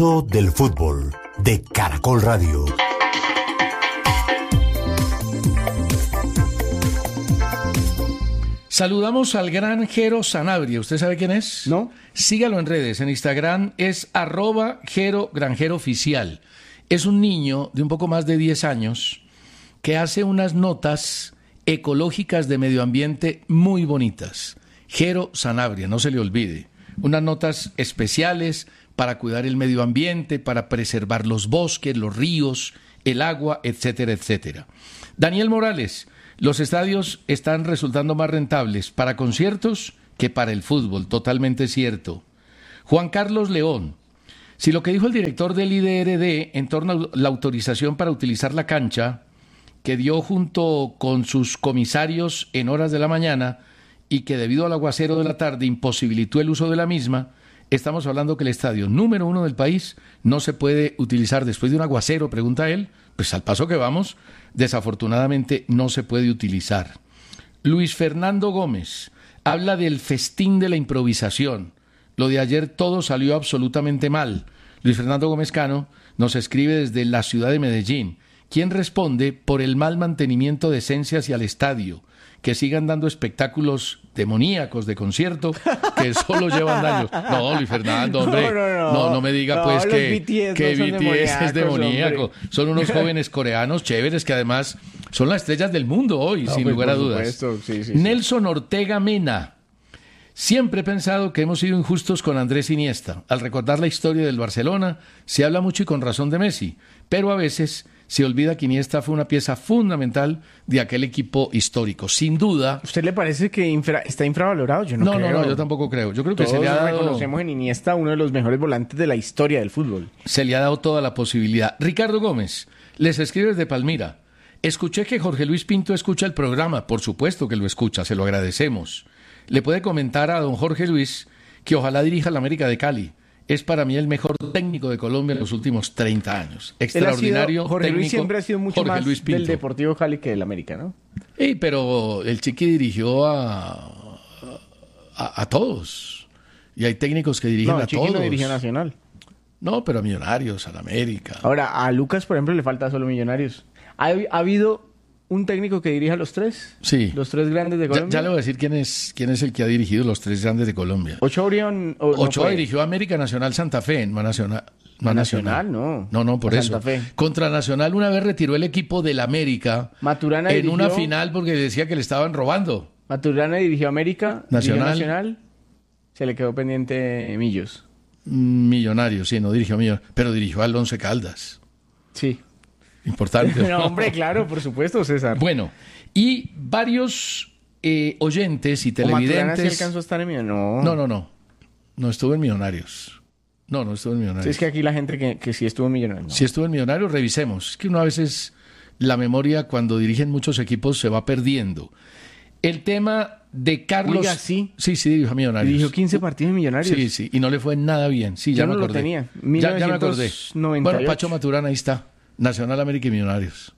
Del fútbol de Caracol Radio. Saludamos al gran Jero Sanabria. ¿Usted sabe quién es? No. Sígalo en redes. En Instagram es @Jero Granjero Oficial. Es un niño de un poco más de 10 años que hace unas notas ecológicas de medio ambiente muy bonitas. Jero Sanabria, no se le olvide. Unas notas especiales para cuidar el medio ambiente, para preservar los bosques, los ríos, el agua, etcétera, etcétera. Daniel Morales, los estadios están resultando más rentables para conciertos que para el fútbol, totalmente cierto. Juan Carlos León, si lo que dijo el director del IDRD en torno a la autorización para utilizar la cancha, que dio junto con sus comisarios en horas de la mañana y que debido al aguacero de la tarde imposibilitó el uso de la misma, estamos hablando que el estadio número 1 del país no se puede utilizar después de un aguacero, pregunta él. Pues al paso que vamos, desafortunadamente no se puede utilizar. Luis Fernando Gómez habla del festín de la improvisación. Lo de ayer todo salió absolutamente mal. Luis Fernando Gómez Cano nos escribe desde la ciudad de Medellín. ¿Quién responde por el mal mantenimiento de esencia hacia el estadio? Que sigan dando espectáculos demoníacos de concierto que solo llevan daños. No, Luis Fernando, hombre, no me diga pues que BTS es demoníaco. Hombre. Son unos jóvenes coreanos chéveres que además son las estrellas del mundo hoy, sin lugar a dudas. Sí. Nelson Ortega Mena. Siempre he pensado que hemos sido injustos con Andrés Iniesta. Al recordar la historia del Barcelona, se habla mucho y con razón de Messi, pero a veces se olvida que Iniesta fue una pieza fundamental de aquel equipo histórico. Sin duda... ¿Usted le parece que está infravalorado? Yo no creo. No, yo tampoco creo. Yo creo que todos se le ha dado... reconocemos en Iniesta uno de los mejores volantes de la historia del fútbol. Se le ha dado toda la posibilidad. Ricardo Gómez, les escribe desde Palmira. Escuché que Jorge Luis Pinto escucha el programa. Por supuesto que lo escucha, se lo agradecemos. Le puede comentar a don Jorge Luis que ojalá dirija la América de Cali. Es para mí el mejor técnico de Colombia en los últimos 30 años. Extraordinario Jorge técnico. Luis siempre ha sido mucho Jorge más Luis Pinto. Del Deportivo Cali que del América, ¿no? Sí, pero el Chiqui dirigió a todos. Y hay técnicos que dirigen a Chiqui todos. No dirigió a Nacional. No, pero a Millonarios, a la América. Ahora, a Lucas, por ejemplo, le falta solo Millonarios. ¿Ha habido un técnico que dirija a los tres? Sí. Los tres grandes de Colombia. Ya le voy a decir quién es el que ha dirigido los tres grandes de Colombia. Ochoa dirigió a América, Nacional, Santa Fe, no Nacional. No, por eso. Santa Fe. Contra Nacional una vez retiró el equipo del América Maturana en una final porque decía que le estaban robando. Maturana dirigió América, Nacional. Se le quedó pendiente Millos. Millonarios, sí, no dirigió Millonarios, pero dirigió al Once Caldas. Sí. Importante. No, hombre, claro, por supuesto, César. Bueno, y varios oyentes y televidentes... ¿Maturana sí alcanzó a estar en Millonarios? No estuvo en Millonarios. No estuvo en Millonarios. Sí, es que aquí la gente que sí estuvo en Millonarios. No. Si estuvo en Millonarios, revisemos. Es que una veces la memoria cuando dirigen muchos equipos se va perdiendo. El tema de Carlos... Oiga, sí. Sí, dirigió a Millonarios. Dirigió 15 partidos en Millonarios. Sí, y no le fue nada bien. Sí, ya Yo me no acordé. Lo tenía. Ya me acordé. Bueno, Pacho Maturana, ahí está. Nacional, América y Millonarios.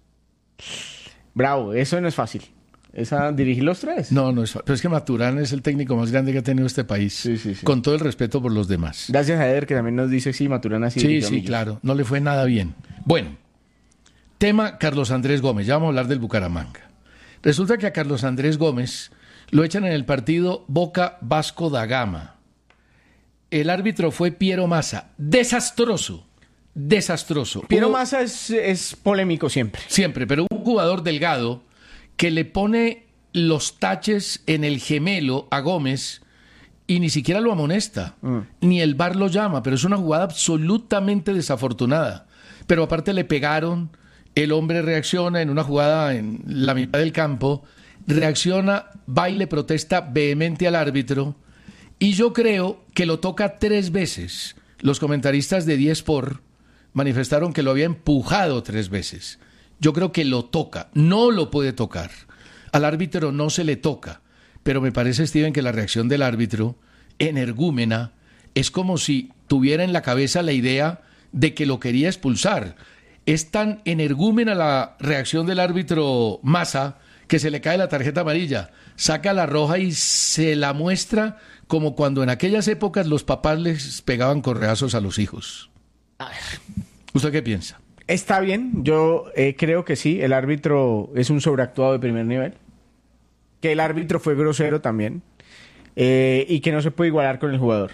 Bravo, eso no es fácil. ¿Dirigir los tres? No es fácil. Pero es que Maturana es el técnico más grande que ha tenido este país. Sí. Con todo el respeto por los demás. Gracias a Eder, que también nos dice, sí, Maturana sí. Sí, claro. No le fue nada bien. Bueno, tema Carlos Andrés Gómez. Ya vamos a hablar del Bucaramanga. Resulta que a Carlos Andrés Gómez lo echan en el partido Boca Vasco da Gama. El árbitro fue Piero Massa. Desastroso. Piero Massa es polémico siempre. Siempre, pero un jugador delgado que le pone los taches en el gemelo a Gómez y ni siquiera lo amonesta, ni el VAR lo llama, pero es una jugada absolutamente desafortunada. Pero aparte le pegaron, el hombre reacciona en una jugada en la mitad del campo, reacciona, va y le protesta vehemente al árbitro, y yo creo que lo toca 3 veces. Los comentaristas de 10 por manifestaron que lo había empujado 3 veces. Yo creo que lo toca, no lo puede tocar. Al árbitro no se le toca, pero me parece, Steven, que la reacción del árbitro, energúmena, es como si tuviera en la cabeza la idea de que lo quería expulsar. Es tan energúmena la reacción del árbitro Massa que se le cae la tarjeta amarilla, saca la roja y se la muestra como cuando en aquellas épocas los papás les pegaban correazos a los hijos. ¿Usted qué piensa? Está bien, yo creo que sí, el árbitro es un sobreactuado de primer nivel, que el árbitro fue grosero también, y que no se puede igualar con el jugador.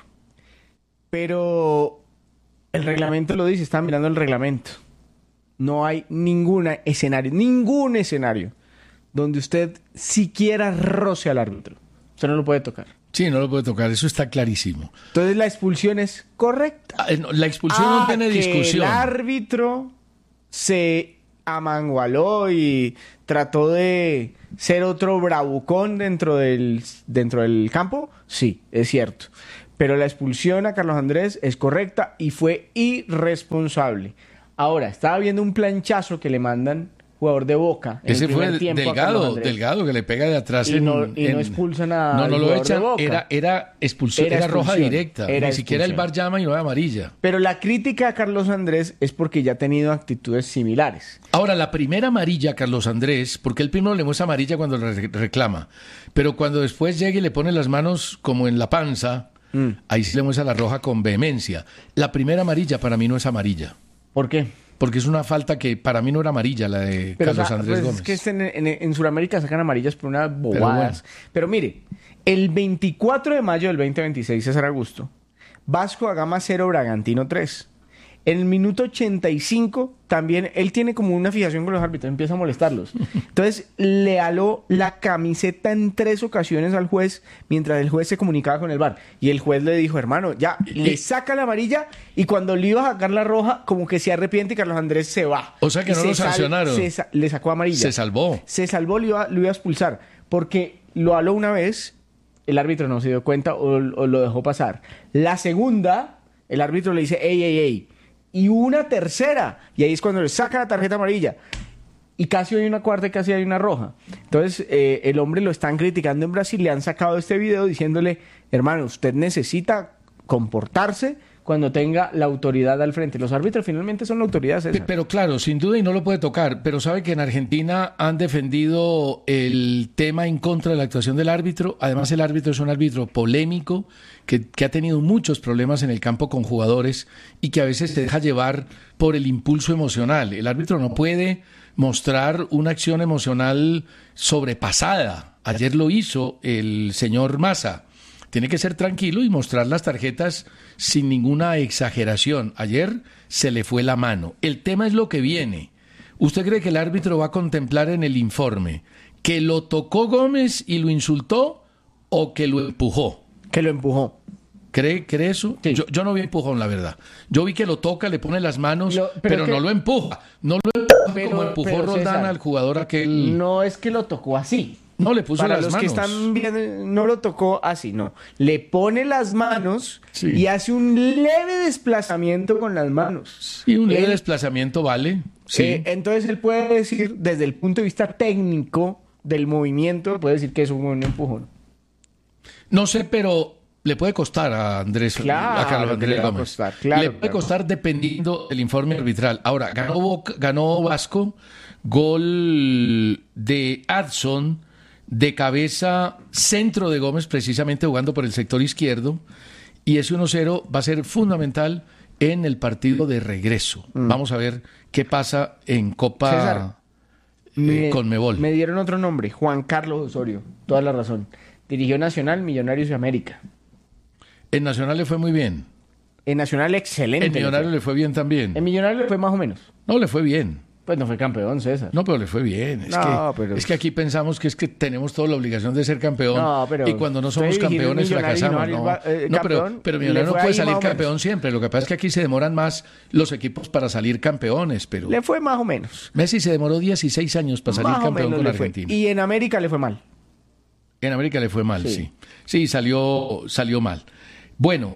Pero el reglamento lo dice, están mirando el reglamento. No hay ningún escenario donde usted siquiera roce al árbitro. Usted no lo puede tocar. Sí, no lo puede tocar, eso está clarísimo. Entonces la expulsión es correcta. No, la expulsión no tiene discusión. El árbitro se amangualó y trató de ser otro bravucón dentro del campo. Sí, es cierto. Pero la expulsión a Carlos Andrés es correcta y fue irresponsable. Ahora, estaba viendo un planchazo que le mandan jugador de Boca. Ese fue Delgado, que le pega de atrás. Y no expulsan a no lo jugador echan, de Boca. era expulsión, era roja directa. Ni siquiera el VAR llama y no es amarilla. Pero la crítica a Carlos Andrés es porque ya ha tenido actitudes similares. Ahora, la primera amarilla a Carlos Andrés, porque él primero le muestra amarilla cuando le reclama, pero cuando después llega y le pone las manos como en la panza, ahí sí le muestra la roja con vehemencia. La primera amarilla para mí no es amarilla. ¿Por qué? Porque es una falta que para mí no era amarilla, la de Carlos Andrés Gómez. Es que en Sudamérica sacan amarillas por unas bobadas. Pero mire, el 24 de mayo del 2026, César Augusto, Vasco da Gama 0, Bragantino 3. En el minuto 85, también él tiene como una fijación con los árbitros, empieza a molestarlos. Entonces, le aló la camiseta en 3 ocasiones al juez mientras el juez se comunicaba con el VAR. Y el juez le dijo, hermano, ya, le saca la amarilla y cuando le iba a sacar la roja, como que se arrepiente y Carlos Andrés se va. O sea que no lo sancionaron. Le sacó amarilla. Se salvó. Se salvó, lo iba a expulsar. Porque lo aló una vez, el árbitro no se dio cuenta o lo dejó pasar. La segunda, el árbitro le dice, ey. Y una tercera, y ahí es cuando le saca la tarjeta amarilla. Y casi hay una cuarta y casi hay una roja. Entonces, el hombre lo están criticando en Brasil, le han sacado este video diciéndole, hermano, usted necesita comportarse cuando tenga la autoridad al frente. Los árbitros finalmente son la autoridad, César. Pero claro, sin duda y no lo puede tocar, pero sabe que en Argentina han defendido el tema en contra de la actuación del árbitro. Además, el árbitro es un árbitro polémico que ha tenido muchos problemas en el campo con jugadores y que a veces se deja llevar por el impulso emocional. El árbitro no puede mostrar una acción emocional sobrepasada. Ayer lo hizo el señor Massa. Tiene que ser tranquilo y mostrar las tarjetas sin ninguna exageración. Ayer se le fue la mano. El tema es lo que viene. ¿Usted cree que el árbitro va a contemplar en el informe que lo tocó Gómez y lo insultó o que lo empujó? Que lo empujó. ¿Cree eso? Sí. Yo no vi empujón, la verdad. Yo vi que lo toca, le pone las manos, pero no lo empuja. No lo empuja como empujó Roldán, César, al jugador aquel. No es que lo tocó así. No, le puso las manos. Para los que están viendo, no lo tocó así, no. Le pone las manos y hace un leve desplazamiento con las manos. Sí, un leve desplazamiento vale. Sí. Entonces él puede decir, desde el punto de vista técnico del movimiento, puede decir que es un empujón. No sé, pero le puede costar a Andrés, a Carlos Andrés Gómez. Le puede costar dependiendo del informe arbitral. Ahora, ganó Vasco, gol de Adson, de cabeza, centro de Gómez, precisamente jugando por el sector izquierdo, y ese 1-0 va a ser fundamental en el partido de regreso. Vamos a ver qué pasa en Copa Conmebol. Me dieron otro nombre, Juan Carlos Osorio, toda la razón. Dirigió Nacional, Millonarios y América. En Nacional le fue muy bien. En Nacional excelente. En Millonarios le fue bien también. En Millonarios le fue más o menos. No, le fue bien. Pues no fue campeón, César. No, pero le fue bien. Es que aquí pensamos que es que tenemos toda la obligación de ser campeón. No, pero y cuando no somos campeones fracasamos. Pero Millonarios no puede salir campeón siempre. Lo que pasa es que aquí se demoran más los equipos para salir campeones. Pero le fue más o menos. Messi se demoró 16 años para salir campeón con Argentina. Y en América le fue mal. En América le fue mal, sí. Sí, salió mal. Bueno,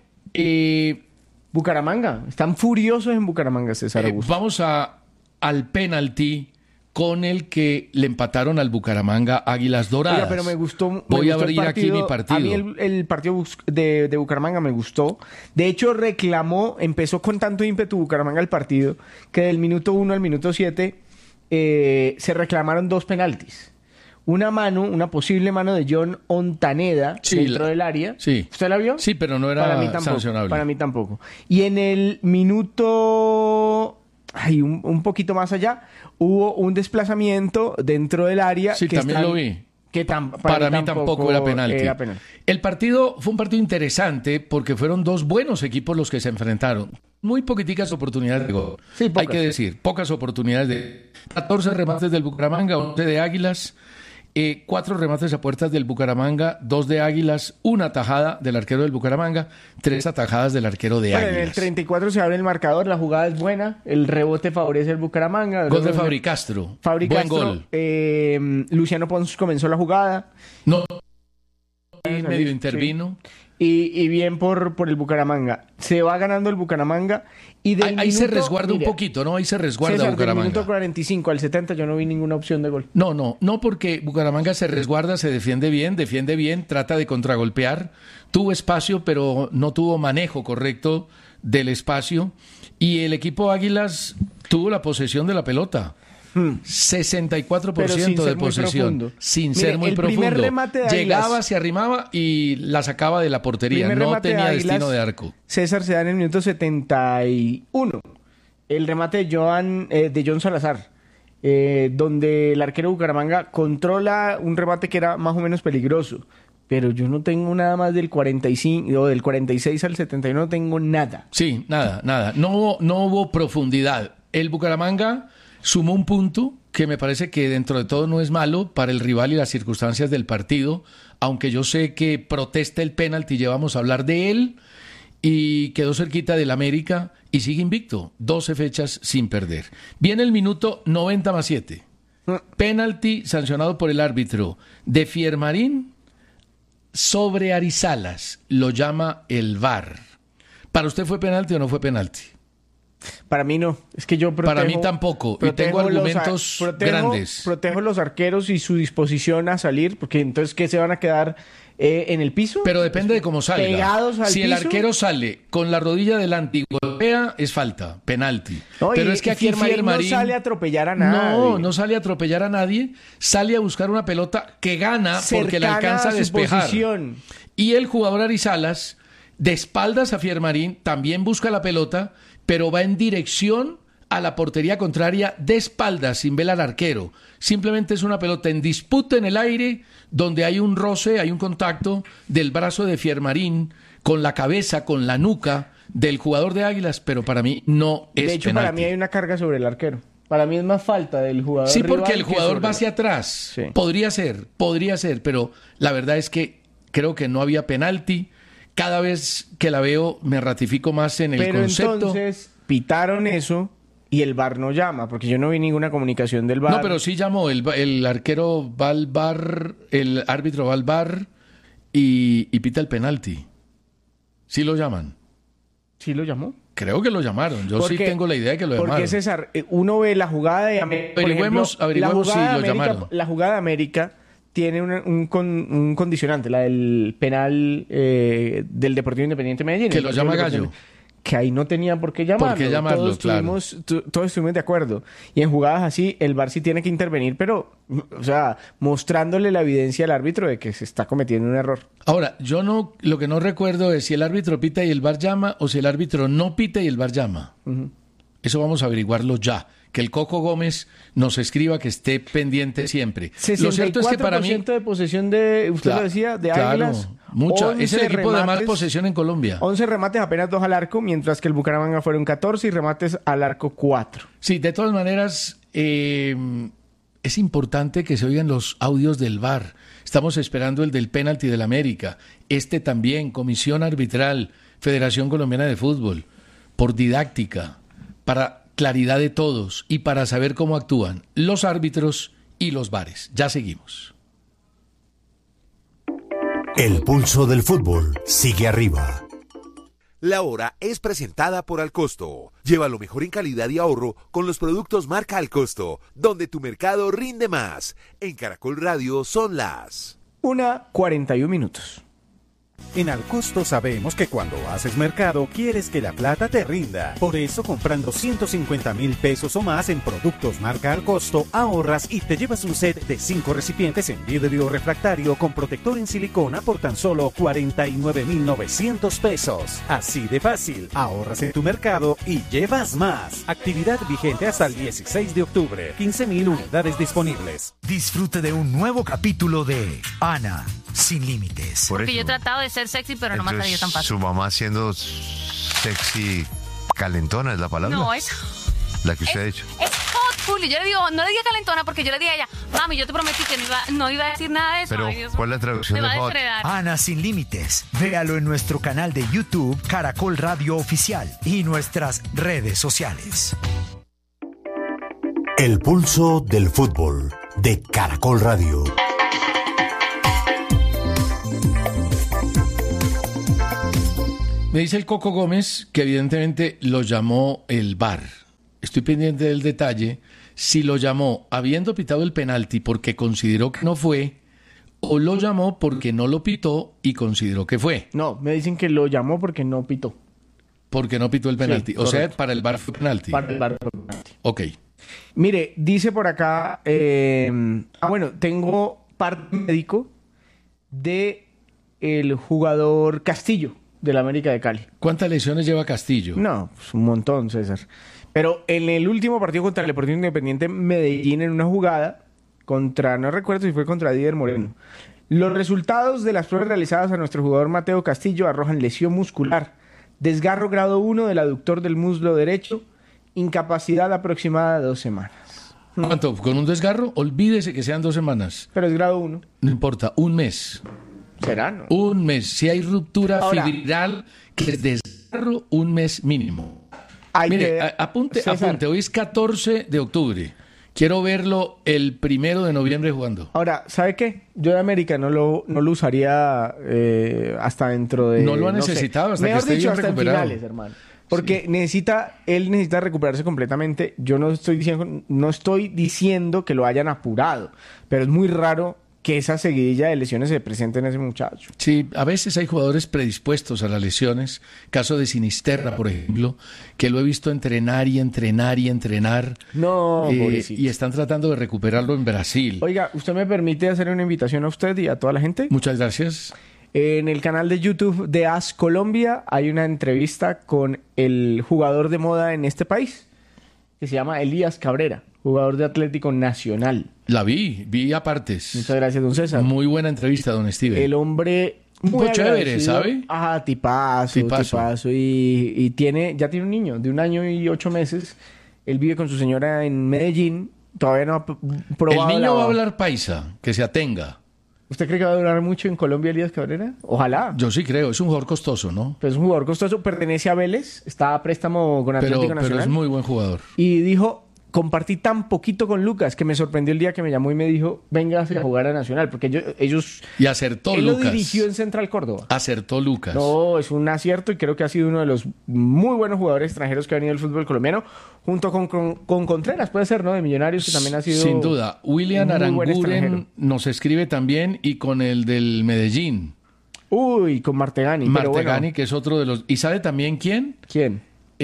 Bucaramanga. Están furiosos en Bucaramanga, César Augusto. Vamos al penalti con el que le empataron al Bucaramanga Águilas Doradas. Oiga, pero me gustó. Voy a abrir aquí mi partido. A mí el partido de Bucaramanga me gustó. De hecho, empezó con tanto ímpetu Bucaramanga el partido, que del minuto 1 al minuto 7 se reclamaron 2 penaltis. una posible mano de John Ontaneda dentro del área. Sí. ¿Usted la vio? Sí, pero no era sancionable. Para mí tampoco. Y en el minuto... un poquito más allá, hubo un desplazamiento dentro del área. Sí, también lo vi. Que para mí tampoco era penalti. El partido fue un partido interesante porque fueron dos buenos equipos los que se enfrentaron. Muy poquiticas oportunidades de gol. Sí, hay que decir, pocas oportunidades de 14 remates del Bucaramanga, 11 de Águilas, 4 remates a puertas del Bucaramanga, 2 de Águilas, 1 atajada del arquero del Bucaramanga, 3 atajadas del arquero de Águilas. En el 34 se abre el marcador, la jugada es buena, el rebote favorece al Bucaramanga. Gol de Fabri Castro. Buen gol. Luciano Pons comenzó la jugada. No, medio intervino. Sí. Y bien por el Bucaramanga. Se va ganando el Bucaramanga. Y ahí se resguarda un poquito, ¿no? Ahí se resguarda César, Bucaramanga. Del minuto 45 al 70 yo no vi ninguna opción de gol. No, porque Bucaramanga se resguarda, se defiende bien, trata de contragolpear. Tuvo espacio, pero no tuvo manejo correcto del espacio. Y el equipo Águilas tuvo la posesión de la pelota. 64% de posesión, sin ser muy profundo. Llegaba, se arrimaba y la sacaba de la portería. No tenía destino de arco. César se da en el minuto 71. El remate de John Salazar, donde el arquero Bucaramanga controla un remate que era más o menos peligroso. Pero yo no tengo nada más del 45 o del 46 al 71, no tengo nada. Sí, nada. No hubo profundidad. El Bucaramanga sumó un punto que me parece que dentro de todo no es malo para el rival y las circunstancias del partido, aunque yo sé que protesta el penalti, ya vamos a hablar de él, y quedó cerquita del América y sigue invicto, 12 fechas sin perder. Viene el minuto 90+7. Penalti sancionado por el árbitro de Fiermarín sobre Arizalas, lo llama el VAR. ¿Para usted fue penalti o no fue penalti? Para mí no, es que yo protejo... Para mí tampoco, y tengo argumentos grandes. Protejo los arqueros y su disposición a salir, porque entonces, ¿qué se van a quedar en el piso? Pero depende de cómo salga. Pegados al si piso. El arquero sale con la rodilla delante y golpea, es falta, penalti. No, pero es que aquí Fiermarín no sale a atropellar a nadie. No sale a atropellar a nadie, sale a buscar una pelota que gana porque la alcanza a despejar. Posición. Y el jugador Arizalas, de espaldas a Fiermarín, también busca la pelota, pero va en dirección a la portería contraria de espaldas, sin ver al arquero. Simplemente es una pelota en disputa en el aire, donde hay un roce, hay un contacto del brazo de Fiermarín con la cabeza, con la nuca del jugador de Águilas, pero para mí no es penalti. De hecho, para mí hay una carga sobre el arquero. Para mí es más falta del jugador. Sí, porque el jugador va hacia atrás. Sí. Podría ser, pero la verdad es que creo que no había penalti. Cada vez que la veo me ratifico más en el concepto. Pero entonces pitaron eso y el VAR no llama, porque yo no vi ninguna comunicación del VAR. No, pero sí llamó, el arquero va al VAR, el árbitro va al VAR y pita el penalti. ¿Sí lo llaman? ¿Sí lo llamó? Creo que lo llamaron. Yo sí tengo la idea de que lo llamaron. Porque, César, uno ve la jugada de América. Averigüemos si lo llamaron. La jugada de América tiene un condicionante, la del penal del Deportivo Independiente Medellín. Que lo llama Gallo. Que ahí no tenía por qué llamarlo. ¿Por qué llamarlo? Todos estuvimos de acuerdo. Y en jugadas así, el VAR sí tiene que intervenir, pero, o sea, mostrándole la evidencia al árbitro de que se está cometiendo un error. Ahora, lo que no recuerdo es si el árbitro pita y el VAR llama, o si el árbitro no pita y el VAR llama. Uh-huh. Eso vamos a averiguarlo ya. Que el Coco Gómez nos escriba, que esté pendiente siempre. Lo cierto es que para mí... 64% de posesión de, usted lo decía, de Águilas. Mucha. Es el equipo de más posesión en Colombia. 11 remates, apenas 2 al arco, mientras que el Bucaramanga fueron 14 y remates al arco 4. Sí, de todas maneras, es importante que se oigan los audios del VAR. Estamos esperando el del penalti del América. También, Comisión Arbitral, Federación Colombiana de Fútbol, por didáctica, para claridad de todos y para saber cómo actúan los árbitros y los VARes. Ya seguimos. El pulso del fútbol sigue arriba. La hora es presentada por Alcosto. Lleva lo mejor en calidad y ahorro con los productos marca Alcosto, donde tu mercado rinde más. En Caracol Radio son las 1:41. En Alcosto sabemos que cuando haces mercado quieres que la plata te rinda. Por eso, comprando 150.000 pesos o más en productos marca Alcosto, ahorras y te llevas un set de 5 recipientes en vidrio refractario con protector en silicona por tan solo 49.900 pesos. Así de fácil, ahorras en tu mercado y llevas más. Actividad vigente hasta el 16 de octubre. 15.000 unidades disponibles. Disfrute de un nuevo capítulo de Ana sin límites. Porque yo he tratado de ser sexy, pero no me ha salido tan fácil. Su mamá siendo sexy calentona es la palabra. No, eso. La que usted ha dicho. Es hot, Julio. Yo le digo, no le diga calentona porque yo le dije a ella, mami, yo te prometí que no iba a decir nada de eso. Pero, ay, Dios, ¿cuál es la traducción me de va a hot? desheredar. Ana sin límites. Véalo en nuestro canal de YouTube Caracol Radio Oficial y nuestras redes sociales. El pulso del fútbol de Caracol Radio. Me dice el Coco Gómez que evidentemente lo llamó el VAR. Estoy pendiente del detalle. Si lo llamó habiendo pitado el penalti porque consideró que no fue, o lo llamó porque no lo pitó y consideró que fue. No, me dicen que lo llamó porque no pitó. Porque no pitó el penalti. Sí, o sea, correcto. para el VAR fue penalti. Para el VAR fue penalti. Ok. Mire, dice por acá, bueno, tengo parte médico de el jugador Castillo del América de Cali. ¿Cuántas lesiones lleva Castillo? No, pues un montón, César. Pero en el último partido contra el Deportivo Independiente Medellín, en una jugada contra, no recuerdo si fue contra Díder Moreno, los resultados de las pruebas realizadas a nuestro jugador Mateo Castillo arrojan lesión muscular, desgarro grado 1 del aductor del muslo derecho, incapacidad aproximada de 2 semanas. ¿Cuánto? ¿Con un desgarro? Olvídese que sean 2 semanas. Pero es grado 1. No importa, un mes. ¿Será, no? Un mes. Si hay ruptura Ahora, fibral, que es desgarro, un mes mínimo. Hay Mire, que- apunte, César. apunte. Hoy es 14 de octubre. Quiero verlo el 1 de noviembre jugando. Ahora, ¿sabe qué? Yo de América no lo usaría hasta dentro de... No lo ha sé. necesitado hasta que Mejor esté dicho, bien hasta recuperado. en finales, hermano. Porque él necesita recuperarse completamente. Yo no estoy diciendo que lo hayan apurado, pero es muy raro que esa seguidilla de lesiones se presente en ese muchacho. Sí, a veces hay jugadores predispuestos a las lesiones. Caso de Sinisterra, por ejemplo, que lo he visto entrenar y entrenar y entrenar. No, pobrecito. Y están tratando de recuperarlo en Brasil. Oiga, ¿usted me permite hacer una invitación a usted y a toda la gente? Muchas gracias. En el canal de YouTube de AS Colombia hay una entrevista con el jugador de moda en este país, que se llama Elías Cabrera, jugador de Atlético Nacional. La vi a partes. Muchas gracias, don César. Muy buena entrevista, don Steven. El hombre Muy chévere, agradecido. ¿sabe? Ajá, tipazo. Y ya tiene un niño de 1 año y 8 meses. Él vive con su señora en Medellín. Todavía no ha probado El niño va a la... hablar paisa, que se atenga. ¿Usted cree que va a durar mucho en Colombia Elías Cabrera? Ojalá. Yo sí creo, es un jugador costoso, ¿no? Pero es un jugador costoso, pertenece a Vélez, está a préstamo con Atlético Pero Nacional. es muy buen jugador. Y dijo, compartí tan poquito con Lucas que me sorprendió el día que me llamó y me dijo, venga a jugar a Nacional, porque ellos... Y acertó él Lucas. lo dirigió en Central Córdoba. Acertó Lucas. No, es un acierto y creo que ha sido uno de los muy buenos jugadores extranjeros que ha venido el fútbol colombiano, junto con Contreras, puede ser, ¿no? De Millonarios, que también ha sido... Sin duda. William un muy buen extranjero. Aranguren nos escribe también y con el del Medellín. Uy, con Martegani. pero Martegani, bueno, que es otro de los... ¿Y sabe también quién? ¿quién?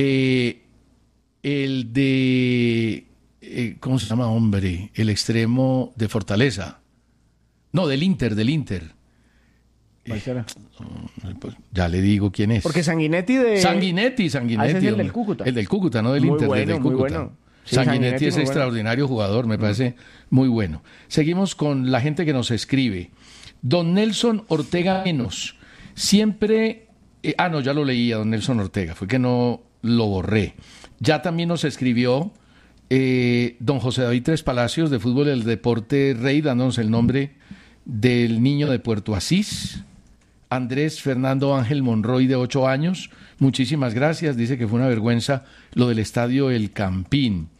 El de... ¿cómo se llama, hombre? El extremo de Fortaleza. No, del Inter. ¿Cuál será? Pues ya le digo quién es. Porque Sanguinetti de... Sanguinetti. Ah, ese es el hombre. del Cúcuta. El del Cúcuta, no del Muy Inter, bueno, del muy Cúcuta. bueno. Sí, Sanguinetti Sanguinetti es muy bueno. extraordinario jugador, me parece muy bueno. Seguimos con la gente que nos escribe. Don Nelson Ortega Menos. Siempre... no, ya lo leía, don Nelson Ortega. Fue que no lo borré. Ya también nos escribió don José David Tres Palacios, de Fútbol del Deporte Rey, dándonos el nombre del niño de Puerto Asís. Andrés Fernando Ángel Monroy, de 8 años. Muchísimas gracias. Dice que fue una vergüenza lo del estadio El Campín.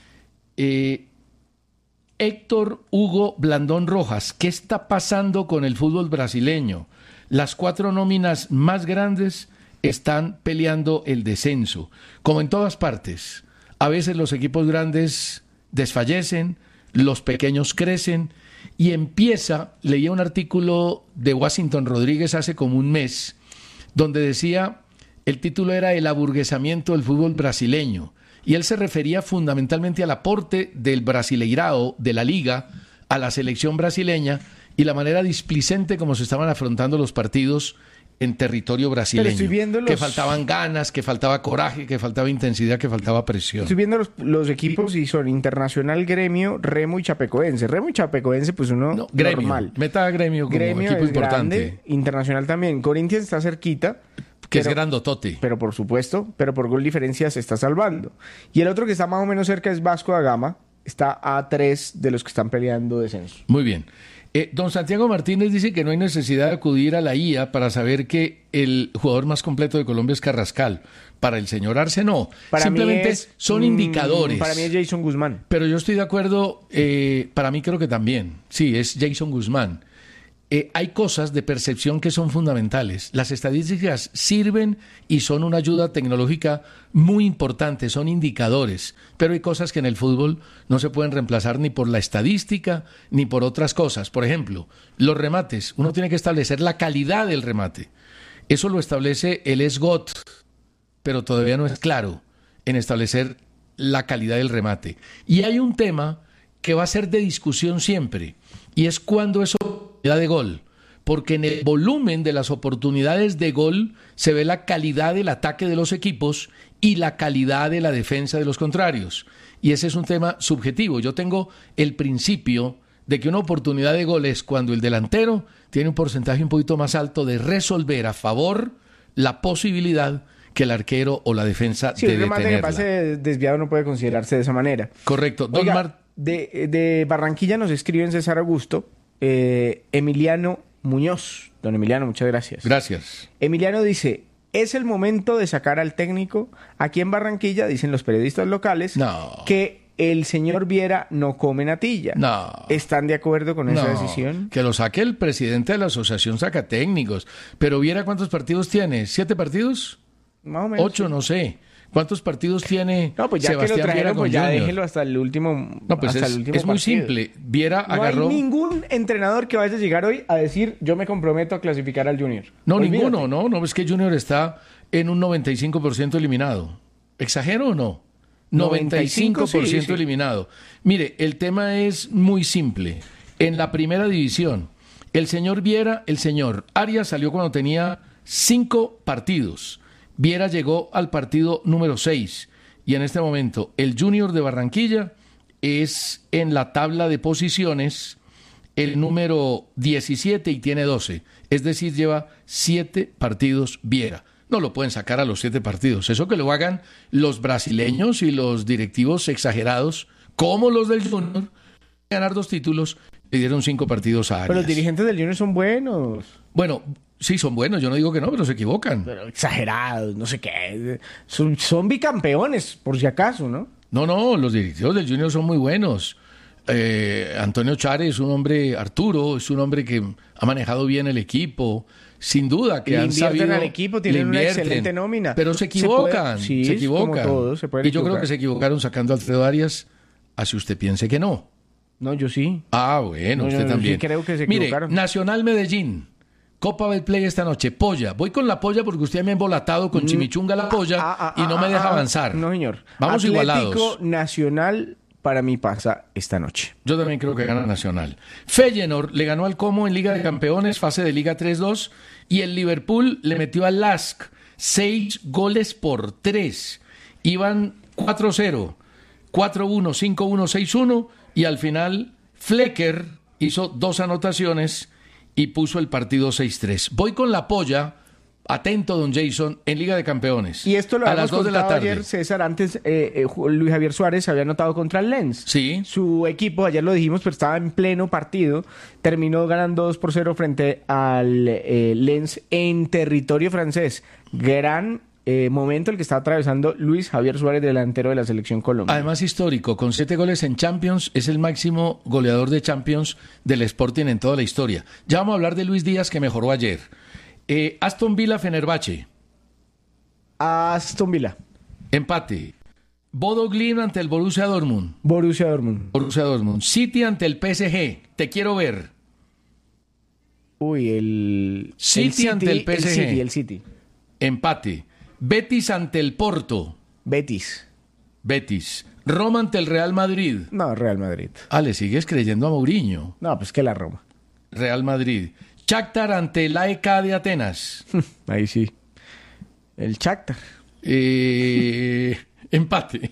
Héctor Hugo Blandón Rojas. ¿Qué está pasando con el fútbol brasileño? Las 4 nóminas más grandes están peleando el descenso. Como en todas partes. A veces los equipos grandes desfallecen, los pequeños crecen y leía un artículo de Washington Rodríguez hace como un mes, donde decía, el título era El aburguesamiento del fútbol brasileño, y él se refería fundamentalmente al aporte del Brasileirao, de la Liga, a la selección brasileña, y la manera displicente como se estaban afrontando los partidos en territorio brasileño, que faltaban ganas, que faltaba coraje, que faltaba intensidad, que faltaba presión. Estoy viendo los equipos y son Internacional, Gremio, Remo y Chapecoense. Remo y Chapecoense, pues uno Gremio, normal. Meta Gremio como Gremio equipo es importante. Grande, Internacional también. Corinthians está cerquita. Que es grandotote. Pero por supuesto, pero por gol diferencia se está salvando. Y el otro que está más o menos cerca es Vasco da Gama. Está a 3 de los que están peleando descenso. Muy bien. Don Santiago Martínez dice que no hay necesidad de acudir a la IA para saber que el jugador más completo de Colombia es Carrascal. Para el señor Arce no. Simplemente son indicadores. Para mí es Jason Guzmán. Pero yo estoy de acuerdo, para mí creo que también. Sí, es Jason Guzmán. Hay cosas de percepción que son fundamentales. Las estadísticas sirven y son una ayuda tecnológica muy importante, son indicadores, pero hay cosas que en el fútbol no se pueden reemplazar ni por la estadística ni por otras cosas. Por ejemplo, los remates. Uno tiene que establecer la calidad del remate. Eso lo establece el SGOT, pero todavía no es claro en establecer la calidad del remate. Y hay un tema que va a ser de discusión siempre, y es cuando eso de gol, porque en el volumen de las oportunidades de gol se ve la calidad del ataque de los equipos y la calidad de la defensa de los contrarios. Y ese es un tema subjetivo. Yo tengo el principio de que una oportunidad de gol es cuando el delantero tiene un porcentaje un poquito más alto de resolver a favor la posibilidad que el arquero o la defensa de detenerla. Sí, el remate que pase desviado no puede considerarse de esa manera. Correcto. Oiga, de Barranquilla nos escriben César Augusto, Emiliano Muñoz. Don Emiliano, muchas gracias. Gracias. Emiliano dice, es el momento de sacar al técnico. Aquí en Barranquilla, dicen los periodistas locales, que el señor Viera no come natilla. No. ¿Están de acuerdo con esa decisión? Que lo saque el presidente de la asociación saca técnicos. Pero Viera, ¿cuántos partidos tiene? ¿7 partidos? Más o menos. 8, sí. No sé. ¿Cuántos partidos tiene No, pues ya Sebastián que lo trajeron, pues ya Junior? déjelo hasta el último. No, pues hasta el último es muy partido. simple. Viera agarró. No hay ningún entrenador que vaya a llegar hoy a decir, yo me comprometo a clasificar al Junior. No, Olvídate. ninguno, no, es que Junior está en un 95% eliminado. ¿Exagero o no? 95% sí. eliminado. Mire, el tema es muy simple. En la primera división, el señor Viera, el señor Arias salió cuando tenía 5 partidos. Viera llegó al partido número 6. Y en este momento, el Junior de Barranquilla es en la tabla de posiciones el número 17 y tiene 12. Es decir, lleva 7 partidos Viera. No lo pueden sacar a los 7 partidos. Eso que lo hagan los brasileños y los directivos exagerados, como los del Junior, ganar 2 títulos, le dieron 5 partidos a Arias. Pero los dirigentes del Junior son buenos. Bueno, sí, son buenos, yo no digo que no, pero se equivocan. Pero exagerados, no sé qué. Son bicampeones, por si acaso, ¿no? No, los directivos del Junior son muy buenos. Antonio Chare es un hombre, Arturo es un hombre que ha manejado bien el equipo, sin duda que han sabido. Al equipo, tienen una excelente nómina. Pero se equivocan, se equivocan. Como todos, y yo creo que se equivocaron sacando a Alfredo Arias, así usted piense que no. No, yo sí. Ah, bueno, usted también. Sí creo que se Mire, equivocaron. Nacional Medellín, Copa Betplay esta noche, polla. Voy con la polla porque usted me ha embolatado con chimichunga la polla y no me deja avanzar. No, señor. Vamos igualados. Atlético Nacional para mí pasa esta noche. Yo también creo que gana Nacional. Feyenoord le ganó al Como en Liga de Campeones, fase de Liga 3-2, y el Liverpool le metió al LASK 6 goles por 3. Iban 4-0, 4-1, 5-1, 6-1, y al final Flecker hizo 2 anotaciones y puso el partido 6-3. Voy con la polla, atento don Jason, en Liga de Campeones. Y esto lo a las 2 de la tarde. Ayer, César, antes Luis Javier Suárez había anotado contra el Lens. Sí. Su equipo, ayer lo dijimos, pero estaba en pleno partido, terminó ganando 2-0 frente al Lens en territorio francés. Gran momento el que está atravesando Luis Javier Suárez, delantero de la selección Colombia. Además histórico, con 7 goles en Champions, es el máximo goleador de Champions del Sporting en toda la historia. Ya vamos a hablar de Luis Díaz, que mejoró ayer. Aston Villa Fenerbahce. Aston Villa. Empate. Bodo Glimt ante el Borussia Dortmund. Borussia Dortmund. Borussia Dortmund. City ante el PSG. Te quiero ver. Uy, el City ante el PSG. El City. Empate. Betis ante el Porto. Betis. Roma ante el Real Madrid. No, Real Madrid. Le sigues creyendo a Mourinho. No, pues que la Roma. Real Madrid. Shakhtar ante el AEK de Atenas. Ahí sí. El Shakhtar. Empate.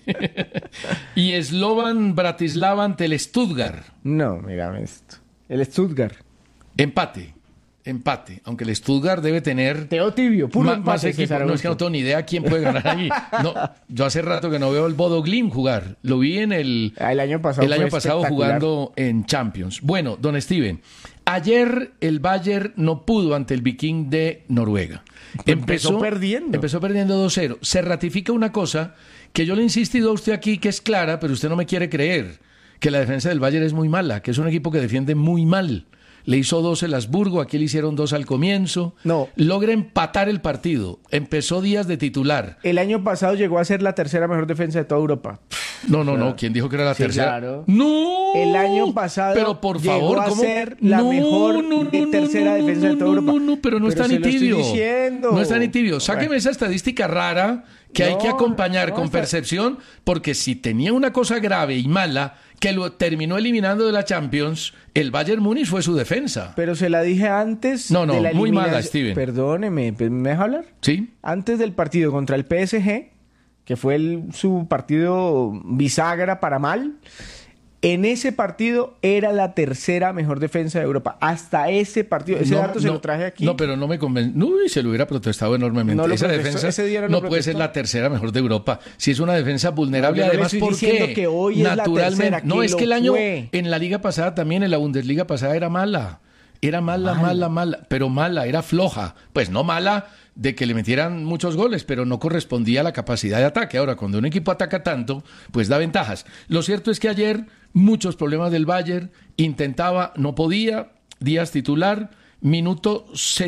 Y Slovan Bratislava ante el Stuttgart. No, mírame esto. El Stuttgart. Empate. Aunque el Stuttgart debe tener... Teo tibio, puro más equipo. No, es que no tengo ni idea quién puede ganar ahí. No, yo hace rato que no veo el Bodo Glimt jugar. Lo vi en el año pasado jugando en Champions. Bueno, don Steven, ayer el Bayern no pudo ante el Viking de Noruega. Empezó perdiendo 2-0. Se ratifica una cosa que yo le he insistido a usted aquí, que es clara, pero usted no me quiere creer, que la defensa del Bayern es muy mala, que es un equipo que defiende muy mal. Le hizo 2 el Habsburgo, aquí le hicieron 2 al comienzo. No. Logra empatar el partido. Empezó Díaz de titular. El año pasado llegó a ser la tercera mejor defensa de toda Europa. No. ¿Quién dijo que era la tercera? Claro. ¡No! El año pasado pero por favor, llegó a ser la mejor tercera defensa de toda Europa. Pero no está ni tibio. No está ni tibio. Sáqueme Bueno. esa estadística rara que hay que acompañar con percepción, porque si tenía una cosa grave y mala que lo terminó eliminando de la Champions, el Bayern Múnich fue su defensa. Pero se la dije antes de la eliminación. Muy mala, Steven. Perdóneme, ¿me deja hablar? Sí. Antes del partido contra el PSG, que fue su partido bisagra para mal, en ese partido era la tercera mejor defensa de Europa. Hasta ese partido. Ese dato se lo traje aquí. No, pero no me convence. Uy, se lo hubiera protestado enormemente. Esa defensa no puede ser la tercera mejor de Europa. Si es una defensa vulnerable, además, ¿por qué? Que hoy naturalmente. Es la tercera, no, es que el año en la liga pasada también, en la Bundesliga pasada era mala. Era mala, pero mala, era floja. Pues no mala de que le metieran muchos goles, pero no correspondía a la capacidad de ataque. Ahora, cuando un equipo ataca tanto, pues da ventajas. Lo cierto es que ayer muchos problemas del Bayern, intentaba, no podía, Díaz titular, minuto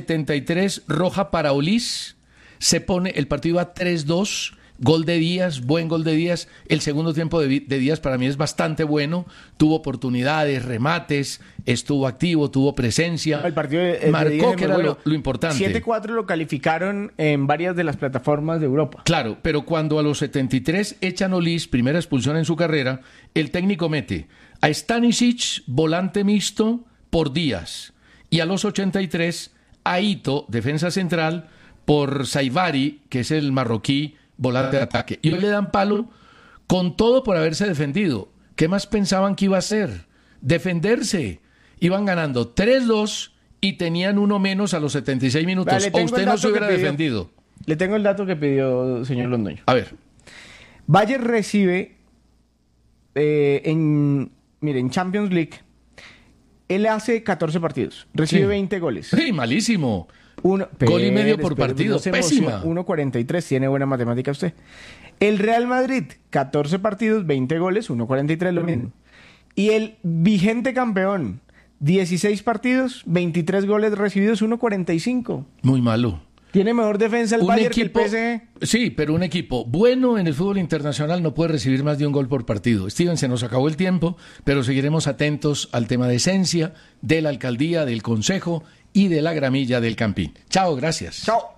73, roja para Olís, se pone el partido a 3-2, gol de Díaz, buen gol de Díaz. El segundo tiempo de Díaz para mí es bastante bueno. Tuvo oportunidades, remates, estuvo activo, tuvo presencia. El partido marcó, que era lo importante. 7-4 lo calificaron en varias de las plataformas de Europa. Claro, pero cuando a los 73 echan Olís, primera expulsión en su carrera, el técnico mete a Stanisic, volante mixto, por Díaz. Y a los 83, a Ito, defensa central, por Saivari, que es el marroquí, volante de ataque. Y hoy le dan palo con todo por haberse defendido. ¿Qué más pensaban que iba a hacer? Defenderse. Iban ganando 3-2 y tenían uno menos a los 76 minutos. Vale, o usted no se hubiera defendido. Le tengo el dato que pidió señor Londoño. A ver. Bayern recibe en Champions League. Él hace 14 partidos. Recibe 20 goles. Sí, malísimo. Gol y medio por partido, pésima. 1.43, tiene buena matemática usted. El Real Madrid, 14 partidos, 20 goles, 1.43, lo mismo. Y el vigente campeón, 16 partidos, 23 goles recibidos, 1.45. Muy malo. Tiene mejor defensa el Bayern que el PSG. Sí, pero un equipo bueno en el fútbol internacional no puede recibir más de un gol por partido. Steven, se nos acabó el tiempo, pero seguiremos atentos al tema de esencia, de la alcaldía, del consejo y de la gramilla del Campín. Chao, gracias. Chao.